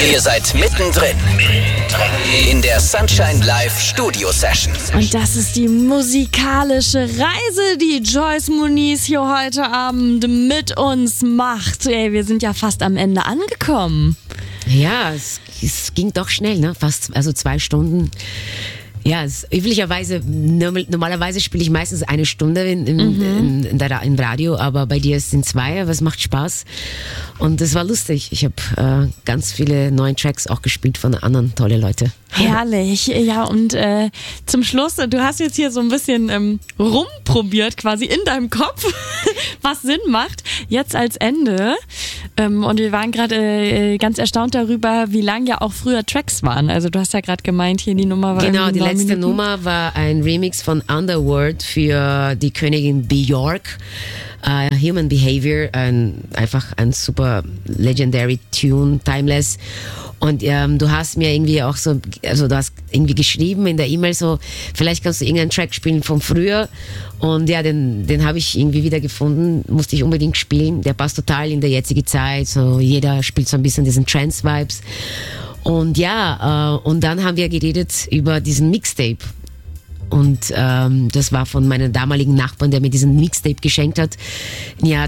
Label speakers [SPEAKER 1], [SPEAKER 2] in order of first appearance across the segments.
[SPEAKER 1] Ihr seid mittendrin in der Sunshine Live Studio Session.
[SPEAKER 2] Und das ist die musikalische Reise, die Joyce Muniz hier heute Abend mit uns macht. Ey, wir sind ja fast am Ende angekommen.
[SPEAKER 3] Ja, es ging doch schnell, ne? Fast, also 2 Stunden. Ja, normalerweise spiele ich meistens 1 Stunde im Radio, aber bei dir sind 2, aber es macht Spaß. Und es war lustig. Ich habe ganz viele neue Tracks auch gespielt von anderen tollen Leuten.
[SPEAKER 2] Herrlich. Ja, und zum Schluss, du hast jetzt hier so ein bisschen rumprobiert quasi in deinem Kopf, was Sinn macht. Jetzt als Ende. Und wir waren gerade ganz erstaunt darüber, wie lang ja auch früher Tracks waren. Also du hast ja gerade gemeint, hier die Nummer war
[SPEAKER 3] genau, die letzte Nummer war ein Remix von Underworld für die Königin Björk. Human Behavior, einfach ein super legendary Tune, timeless. Und du hast mir irgendwie auch so, also du hast irgendwie geschrieben in der E-Mail so, vielleicht kannst du irgendeinen Track spielen von früher. Und ja, den habe ich irgendwie wieder gefunden, musste ich unbedingt spielen. Der passt total in der jetzigen Zeit, so jeder spielt so ein bisschen diesen Trance-Vibes. Und ja, und dann haben wir geredet über diesen Mixtape. Und das war von meinem damaligen Nachbarn, der mir diesen Mixtape geschenkt hat im Jahr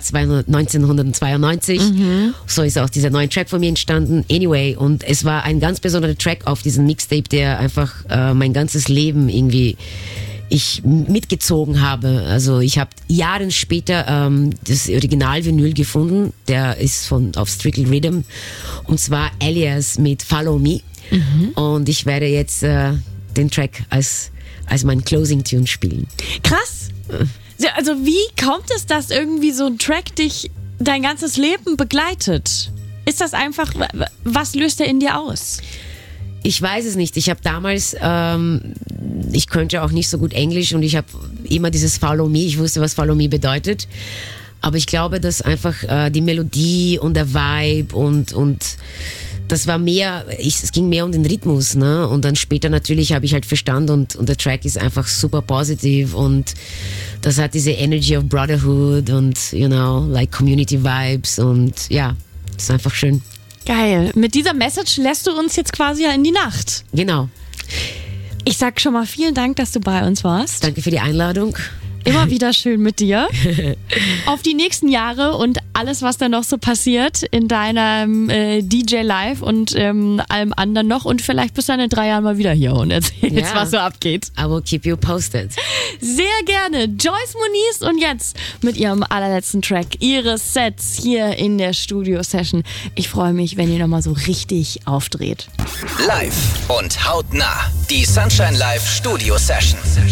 [SPEAKER 3] 1992. So ist auch dieser neue Track von mir entstanden. Anyway, und es war ein ganz besonderer Track auf diesem Mixtape, der einfach mein ganzes Leben irgendwie ich mitgezogen habe. Also ich habe Jahre später das Original-Vinyl gefunden. Der ist auf Strictly Rhythm. Und zwar Alias mit Follow Me. Und ich werde jetzt den Track als mein Closing-Tune spielen.
[SPEAKER 2] Krass. Also wie kommt es, dass irgendwie so ein Track dich dein ganzes Leben begleitet? Ist das einfach, was löst er in dir aus?
[SPEAKER 3] Ich weiß es nicht. Ich habe damals, ich konnte auch nicht so gut Englisch und ich habe immer dieses Follow Me, ich wusste, was Follow Me bedeutet. Aber ich glaube, dass einfach die Melodie und der Vibe und das war mehr, es ging mehr um den Rhythmus, ne? Und dann später natürlich habe ich halt verstanden und der Track ist einfach super positiv und das hat diese Energy of Brotherhood und, like Community Vibes und ja, ist einfach schön.
[SPEAKER 2] Geil. Mit dieser Message lässt du uns jetzt quasi ja in die Nacht.
[SPEAKER 3] Genau.
[SPEAKER 2] Ich sag schon mal vielen Dank, dass du bei uns warst.
[SPEAKER 3] Danke für die Einladung.
[SPEAKER 2] Immer wieder schön mit dir. Auf die nächsten Jahre und alles, was da noch so passiert in deinem DJ Live und allem anderen noch. Und vielleicht bist du dann in 3 Jahren mal wieder hier und erzählst, was so abgeht.
[SPEAKER 3] I will keep you posted.
[SPEAKER 2] Sehr gerne. Joyce Muniz und jetzt mit ihrem allerletzten Track ihres Sets hier in der Studio-Session. Ich freue mich, wenn ihr nochmal so richtig aufdreht.
[SPEAKER 1] Live und hautnah. Die Sunshine Live Studio Session.